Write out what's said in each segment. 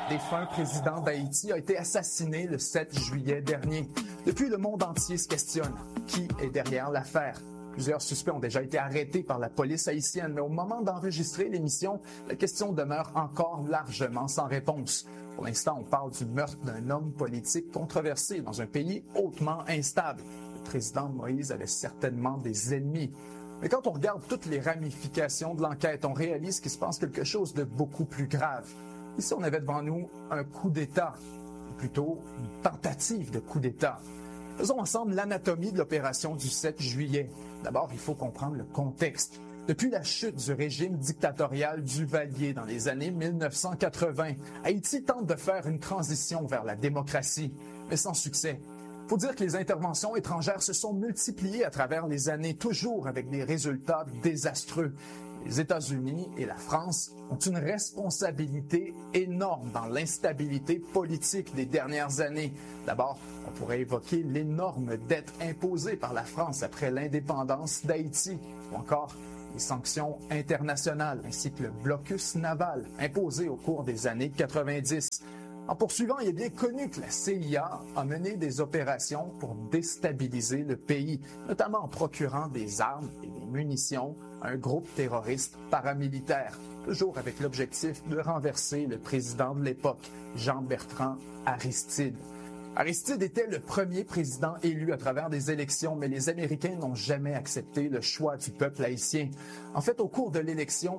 défunt président d'Haïti a été assassiné le 7 juillet dernier. Depuis, le monde entier se questionne. Qui est derrière l'affaire? Plusieurs suspects ont déjà été arrêtés par la police haïtienne, mais au moment d'enregistrer l'émission, la question demeure encore largement sans réponse. Pour l'instant, on parle du meurtre d'un homme politique controversé dans un pays hautement instable. Le président Moïse avait certainement des ennemis. Mais quand on regarde toutes les ramifications de l'enquête, on réalise qu'il se passe quelque chose de beaucoup plus grave. Ici, on avait devant nous un coup d'État, ou plutôt une tentative de coup d'État. Faisons ensemble l'anatomie de l'opération du 7 juillet. D'abord, il faut comprendre le contexte. Depuis la chute du régime dictatorial Duvalier dans les années 1980, Haïti tente de faire une transition vers la démocratie, mais sans succès. Il faut dire que les interventions étrangères se sont multipliées à travers les années, toujours avec des résultats désastreux. Les États-Unis et la France ont une responsabilité énorme dans l'instabilité politique des dernières années. D'abord, on pourrait évoquer l'énorme dette imposée par la France après l'indépendance d'Haïti, ou encore les sanctions internationales ainsi que le blocus naval imposé au cours des années 90. En poursuivant, il est bien connu que la CIA a mené des opérations pour déstabiliser le pays, notamment en procurant des armes et des munitions à un groupe terroriste paramilitaire, toujours avec l'objectif de renverser le président de l'époque, Jean-Bertrand Aristide. Aristide était le premier président élu à travers des élections, mais les Américains n'ont jamais accepté le choix du peuple haïtien. En fait, au cours de l'élection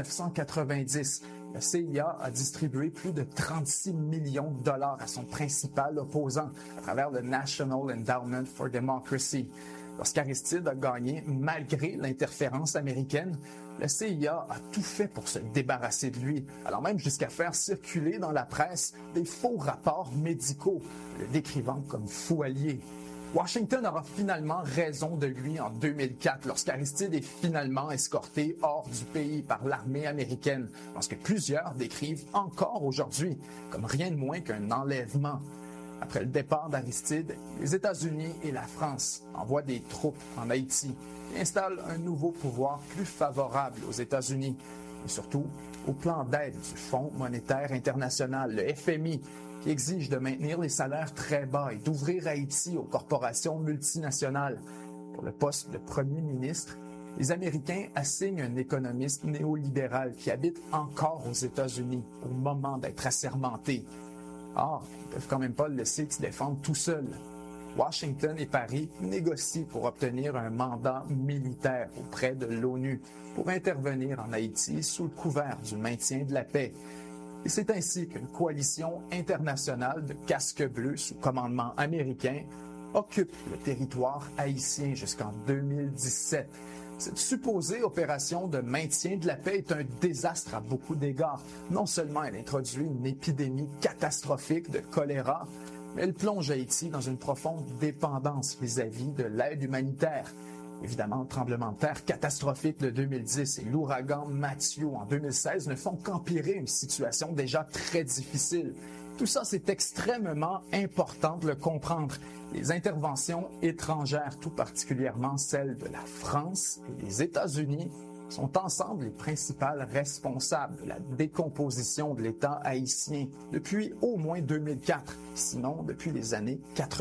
1990, la CIA a distribué plus de 36 millions de dollars à son principal opposant à travers le National Endowment for Democracy. Lorsqu'Aristide a gagné, malgré l'interférence américaine, la CIA a tout fait pour se débarrasser de lui, allant même jusqu'à faire circuler dans la presse des faux rapports médicaux, le décrivant comme fou allié. Washington aura finalement raison de lui en 2004 lorsqu'Aristide est finalement escorté hors du pays par l'armée américaine, lorsque plusieurs décrivent encore aujourd'hui comme rien de moins qu'un enlèvement. Après le départ d'Aristide, les États-Unis et la France envoient des troupes en Haïti et installent un nouveau pouvoir plus favorable aux États-Unis, et surtout au plan d'aide du Fonds monétaire international, le FMI, qui exige de maintenir les salaires très bas et d'ouvrir Haïti aux corporations multinationales. Pour le poste de premier ministre, les Américains assignent un économiste néolibéral qui habite encore aux États-Unis au moment d'être assermenté. Or, ils ne peuvent quand même pas le laisser se défendre tout seul. Washington et Paris négocient pour obtenir un mandat militaire auprès de l'ONU pour intervenir en Haïti sous le couvert du maintien de la paix. Et c'est ainsi qu'une coalition internationale de casques bleus sous commandement américain occupe le territoire haïtien jusqu'en 2017. Cette supposée opération de maintien de la paix est un désastre à beaucoup d'égards. Non seulement elle introduit une épidémie catastrophique de choléra, mais elle plonge Haïti dans une profonde dépendance vis-à-vis de l'aide humanitaire. Évidemment, le tremblement de terre catastrophique de 2010 et l'ouragan Matthew en 2016 ne font qu'empirer une situation déjà très difficile. Tout ça, c'est extrêmement important de le comprendre. Les interventions étrangères, tout particulièrement celles de la France et des États-Unis, sont ensemble les principales responsables de la décomposition de l'État haïtien depuis au moins 2004, sinon depuis les années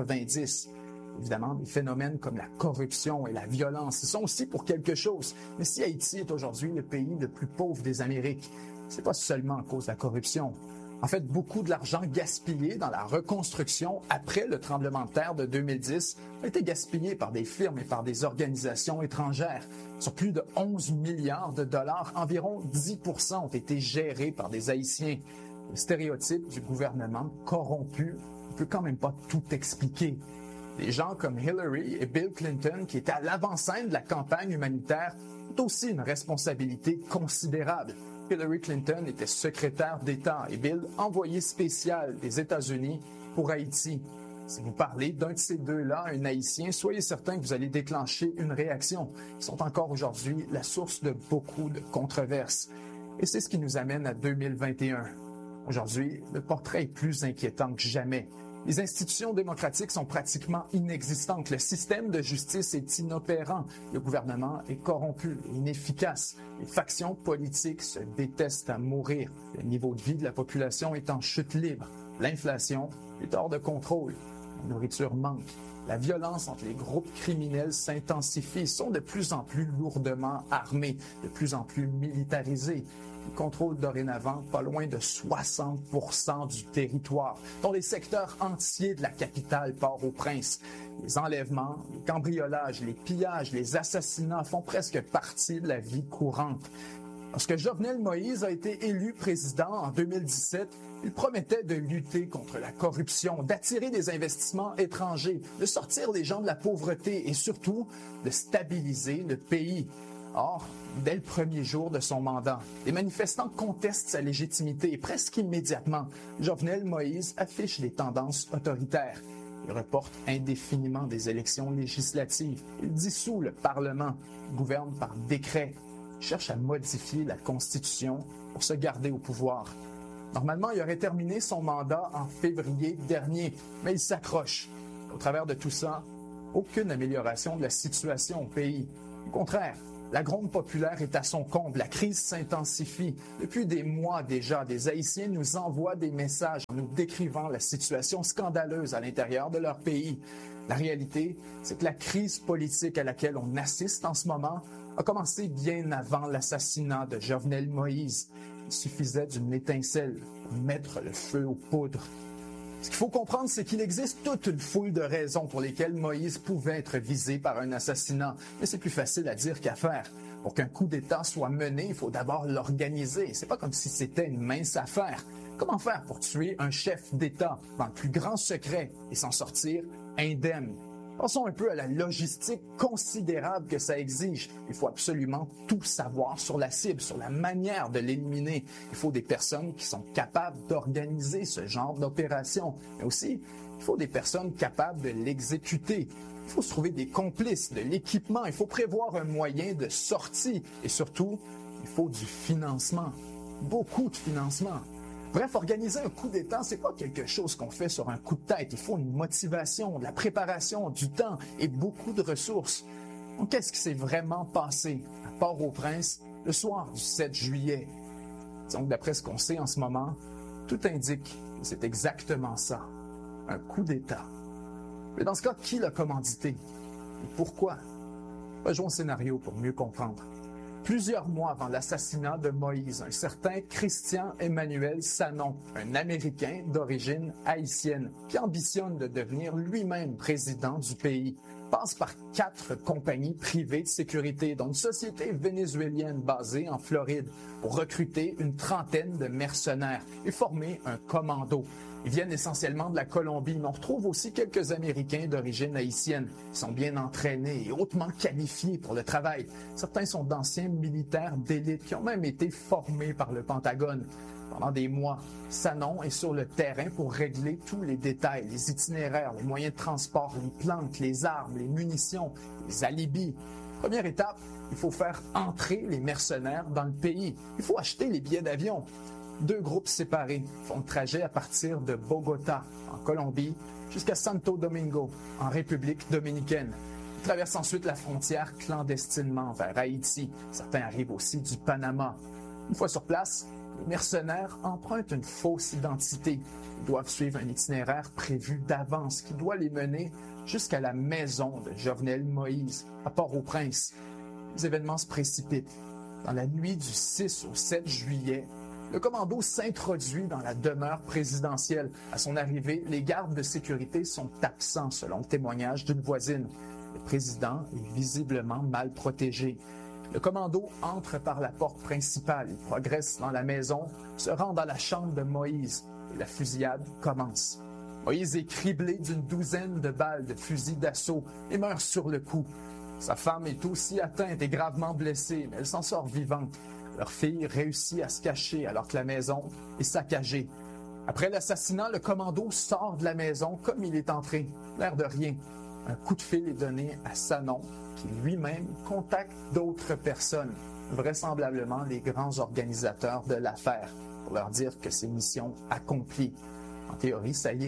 90. Évidemment, des phénomènes comme la corruption et la violence sont aussi pour quelque chose. Mais si Haïti est aujourd'hui le pays le plus pauvre des Amériques, c'est pas seulement à cause de la corruption. En fait, beaucoup de l'argent gaspillé dans la reconstruction après le tremblement de terre de 2010 a été gaspillé par des firmes et par des organisations étrangères. Sur plus de 11 milliards de dollars, environ 10% ont été gérés par des Haïtiens. Le stéréotype du gouvernement corrompu ne peut quand même pas tout expliquer. Des gens comme Hillary et Bill Clinton, qui étaient à l'avant-scène de la campagne humanitaire, ont aussi une responsabilité considérable. Hillary Clinton était secrétaire d'État et Bill, envoyé spécial des États-Unis pour Haïti. Si vous parlez d'un de ces deux-là, un Haïtien, soyez certain que vous allez déclencher une réaction. Ils sont encore aujourd'hui la source de beaucoup de controverses. Et c'est ce qui nous amène à 2021. Aujourd'hui, le portrait est plus inquiétant que jamais. Les institutions démocratiques sont pratiquement inexistantes. Le système de justice est inopérant. Le gouvernement est corrompu, inefficace. Les factions politiques se détestent à mourir. Le niveau de vie de la population est en chute libre. L'inflation est hors de contrôle. La nourriture manque. La violence entre les groupes criminels s'intensifie. Ils sont de plus en plus lourdement armés, de plus en plus militarisés. Ils contrôlent dorénavant pas loin de 60% du territoire, dont les secteurs entiers de la capitale Port-au-Prince. Les enlèvements, les cambriolages, les pillages, les assassinats font presque partie de la vie courante. Lorsque Jovenel Moïse a été élu président en 2017, il promettait de lutter contre la corruption, d'attirer des investissements étrangers, de sortir les gens de la pauvreté et surtout de stabiliser le pays. Or, dès le premier jour de son mandat, les manifestants contestent sa légitimité et presque immédiatement, Jovenel Moïse affiche des tendances autoritaires. Il reporte indéfiniment des élections législatives. Il dissout le Parlement, gouverne par décret, cherche à modifier la Constitution pour se garder au pouvoir. Normalement, il aurait terminé son mandat en février dernier, mais il s'accroche. Au travers de tout ça, aucune amélioration de la situation au pays. Au contraire, la gronde populaire est à son comble, la crise s'intensifie. Depuis des mois déjà, des Haïtiens nous envoient des messages en nous décrivant la situation scandaleuse à l'intérieur de leur pays. La réalité, c'est que la crise politique à laquelle on assiste en ce moment a commencé bien avant l'assassinat de Jovenel Moïse. Il suffisait d'une étincelle pour mettre le feu aux poudres. Ce qu'il faut comprendre, c'est qu'il existe toute une foule de raisons pour lesquelles Moïse pouvait être visé par un assassinat. Mais c'est plus facile à dire qu'à faire. Pour qu'un coup d'État soit mené, il faut d'abord l'organiser. C'est pas comme si c'était une mince affaire. Comment faire pour tuer un chef d'État dans le plus grand secret et s'en sortir indemne? Pensons un peu à la logistique considérable que ça exige. Il faut absolument tout savoir sur la cible, sur la manière de l'éliminer. Il faut des personnes qui sont capables d'organiser ce genre d'opération. Mais aussi, il faut des personnes capables de l'exécuter. Il faut se trouver des complices, de l'équipement. Il faut prévoir un moyen de sortie. Et surtout, il faut du financement. Beaucoup de financement. Bref, organiser un coup d'État, c'est pas quelque chose qu'on fait sur un coup de tête. Il faut une motivation, de la préparation, du temps et beaucoup de ressources. Donc, qu'est-ce qui s'est vraiment passé à Port-au-Prince le soir du 7 juillet? Donc, d'après ce qu'on sait en ce moment, tout indique que c'est exactement ça, un coup d'État. Mais dans ce cas, qui l'a commandité? Et pourquoi? Rejoins le scénario pour mieux comprendre. Plusieurs mois avant l'assassinat de Moïse, un certain Christian Emmanuel Sanon, un Américain d'origine haïtienne, qui ambitionne de devenir lui-même président du pays, passe par 4 compagnies privées de sécurité, dont une société vénézuélienne basée en Floride, pour recruter une trentaine de mercenaires et former un commando. Ils viennent essentiellement de la Colombie, mais on retrouve aussi quelques Américains d'origine haïtienne. Ils sont bien entraînés et hautement qualifiés pour le travail. Certains sont d'anciens militaires d'élite qui ont même été formés par le Pentagone. Pendant des mois, Sanon est sur le terrain pour régler tous les détails, les itinéraires, les moyens de transport, les planques, les armes, les munitions, les alibis. Première étape, il faut faire entrer les mercenaires dans le pays. Il faut acheter les billets d'avion. 2 groupes séparés font le trajet à partir de Bogota, en Colombie, jusqu'à Santo Domingo, en République dominicaine. Ils traversent ensuite la frontière clandestinement vers Haïti. Certains arrivent aussi du Panama. Une fois sur place, les mercenaires empruntent une fausse identité. Ils doivent suivre un itinéraire prévu d'avance qui doit les mener jusqu'à la maison de Jovenel Moïse, à Port-au-Prince. Les événements se précipitent. Dans la nuit du 6 au 7 juillet, le commando s'introduit dans la demeure présidentielle. À son arrivée, les gardes de sécurité sont absents, selon le témoignage d'une voisine. Le président est visiblement mal protégé. Le commando entre par la porte principale. Il progresse dans la maison, se rend dans la chambre de Moïse et la fusillade commence. Moïse est criblé d'une douzaine de balles de fusil d'assaut et meurt sur le coup. Sa femme est aussi atteinte et gravement blessée, mais elle s'en sort vivante. Leur fille réussit à se cacher alors que la maison est saccagée. Après l'assassinat, le commando sort de la maison comme il est entré, l'air de rien. Un coup de fil est donné à Sanon, qui lui-même contacte d'autres personnes, vraisemblablement les grands organisateurs de l'affaire, pour leur dire que c'est mission accomplie. En théorie, ça y est,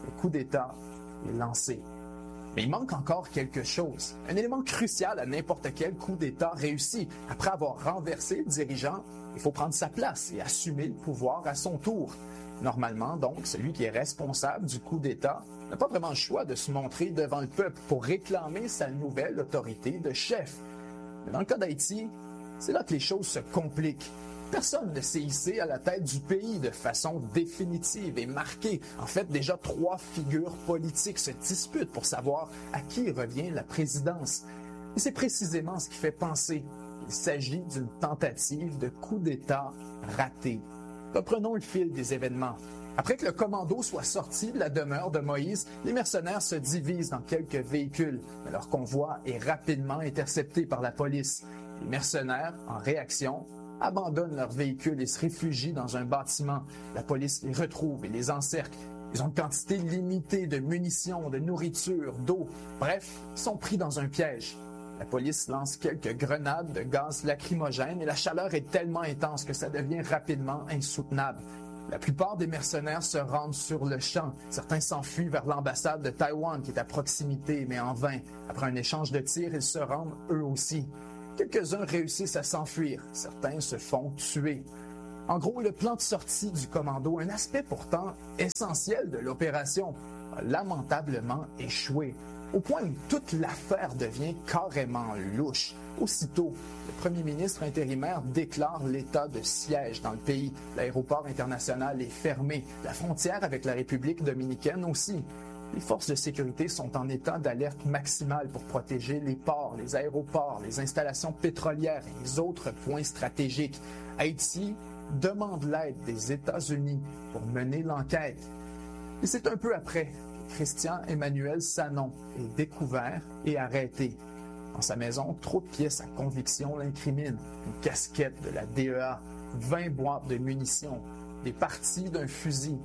Le coup d'État est lancé. Mais il manque encore quelque chose. Un élément crucial à n'importe quel coup d'État réussi. Après avoir renversé le dirigeant, il faut prendre sa place et assumer le pouvoir à son tour. Normalement, donc, celui qui est responsable du coup d'État n'a pas vraiment le choix de se montrer devant le peuple pour réclamer sa nouvelle autorité de chef. Mais dans le cas d'Haïti, c'est là que les choses se compliquent. Personne ne s'est hissé à la tête du pays de façon définitive et marquée. En fait, déjà 3 figures politiques se disputent pour savoir à qui revient la présidence. Et c'est précisément ce qui fait penser qu'il s'agit d'une tentative de coup d'État raté. Reprenons le fil des événements. Après que le commando soit sorti de la demeure de Moïse, les mercenaires se divisent dans quelques véhicules, mais leur convoi est rapidement intercepté par la police. Les mercenaires, en réaction, abandonnent leurs véhicules et se réfugient dans un bâtiment. La police les retrouve et les encercle. Ils ont une quantité limitée de munitions, de nourriture, d'eau. Bref, ils sont pris dans un piège. La police lance quelques grenades de gaz lacrymogène et la chaleur est tellement intense que ça devient rapidement insoutenable. La plupart des mercenaires se rendent sur le champ. Certains s'enfuient vers l'ambassade de Taïwan qui est à proximité, mais en vain. Après un échange de tirs, ils se rendent eux aussi. Quelques-uns réussissent à s'enfuir. Certains se font tuer. En gros, le plan de sortie du commando, un aspect pourtant essentiel de l'opération, a lamentablement échoué, au point où toute l'affaire devient carrément louche. Aussitôt, le premier ministre intérimaire déclare l'état de siège dans le pays. L'aéroport international est fermé, la frontière avec la République dominicaine aussi. Les forces de sécurité sont en état d'alerte maximale pour protéger les ports, les aéroports, les installations pétrolières et les autres points stratégiques. Haïti demande l'aide des États-Unis pour mener l'enquête. Et c'est un peu après que Christian Emmanuel Sanon est découvert et arrêté. Dans sa maison, trop de pièces à conviction l'incriminent. Une casquette de la DEA, 20 boîtes de munitions, des parties d'un fusil,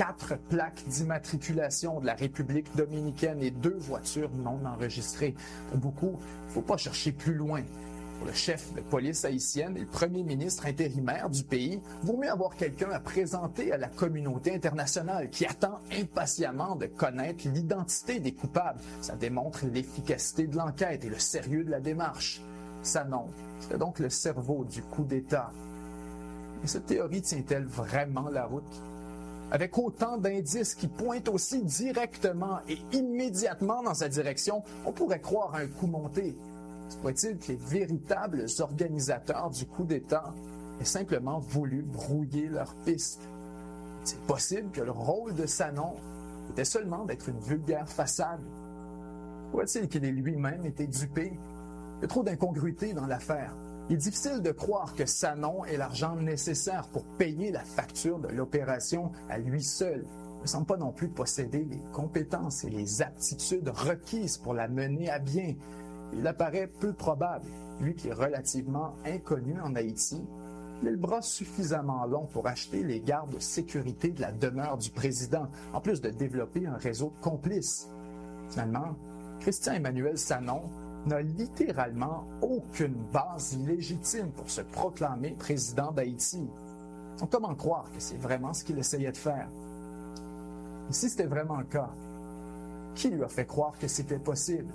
4 plaques d'immatriculation de la République dominicaine et 2 voitures non enregistrées. Pour beaucoup, il ne faut pas chercher plus loin. Pour le chef de police haïtienne et le premier ministre intérimaire du pays, vaut mieux avoir quelqu'un à présenter à la communauté internationale qui attend impatiemment de connaître l'identité des coupables. Ça démontre l'efficacité de l'enquête et le sérieux de la démarche. Sanon, c'est donc le cerveau du coup d'État. Mais cette théorie tient-elle vraiment la route? Avec autant d'indices qui pointent aussi directement et immédiatement dans sa direction, on pourrait croire à un coup monté. Se pourrait-il que les véritables organisateurs du coup d'État aient simplement voulu brouiller leur piste? C'est possible que le rôle de Sanon était seulement d'être une vulgaire façade. Pourrait-il qu'il ait lui-même été dupé? Il y a trop d'incongruités dans l'affaire. Il est difficile de croire que Sanon ait l'argent nécessaire pour payer la facture de l'opération à lui seul. Il ne semble pas non plus posséder les compétences et les aptitudes requises pour la mener à bien. Il apparaît peu probable, lui qui est relativement inconnu en Haïti, il a le bras suffisamment long pour acheter les gardes de sécurité de la demeure du président, en plus de développer un réseau de complices. Finalement, Christian Emmanuel Sanon n'a littéralement aucune base légitime pour se proclamer président d'Haïti. Donc comment croire que c'est vraiment ce qu'il essayait de faire? Et si c'était vraiment le cas, qui lui a fait croire que c'était possible?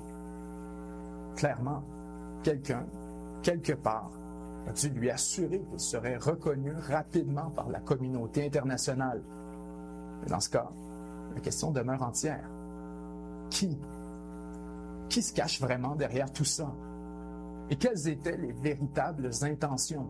Clairement, quelqu'un, quelque part, a dû lui assurer qu'il serait reconnu rapidement par la communauté internationale. Mais dans ce cas, la question demeure entière. Qui? Qui se cache vraiment derrière tout ça? Et quelles étaient les véritables intentions?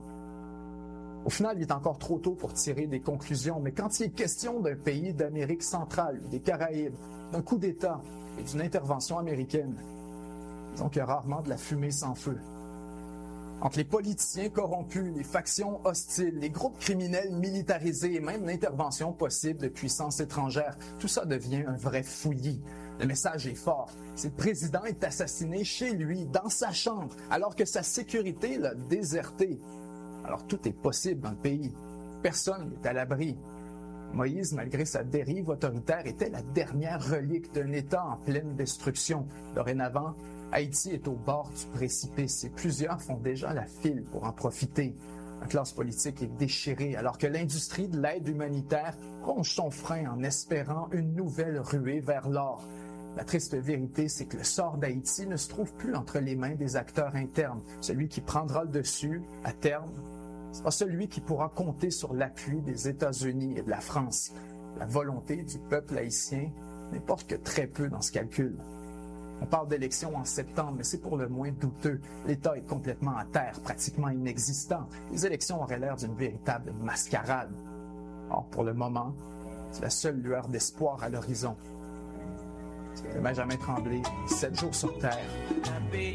Au final, il est encore trop tôt pour tirer des conclusions, mais quand il est question d'un pays d'Amérique centrale, des Caraïbes, d'un coup d'État et d'une intervention américaine, disons qu'il y a rarement de la fumée sans feu. Entre les politiciens corrompus, les factions hostiles, les groupes criminels militarisés et même l'intervention possible de puissances étrangères, tout ça devient un vrai fouillis. Le message est fort. Si le président est assassiné chez lui, dans sa chambre, alors que sa sécurité l'a déserté, alors tout est possible dans le pays. Personne n'est à l'abri. Moïse, malgré sa dérive autoritaire, était la dernière relique d'un État en pleine destruction. Dorénavant, Haïti est au bord du précipice et plusieurs font déjà la file pour en profiter. La classe politique est déchirée alors que l'industrie de l'aide humanitaire ronge son frein en espérant une nouvelle ruée vers l'or. La triste vérité, c'est que le sort d'Haïti ne se trouve plus entre les mains des acteurs internes. Celui qui prendra le dessus, à terme, sera celui qui pourra compter sur l'appui des États-Unis et de la France. La volonté du peuple haïtien n'importe que très peu dans ce calcul. On parle d'élections en septembre, mais c'est pour le moins douteux. L'État est complètement à terre, pratiquement inexistant. Les élections auraient l'air d'une véritable mascarade. Or, pour le moment, c'est la seule lueur d'espoir à l'horizon. C'est Benjamin Tremblay, 7 jours sur Terre.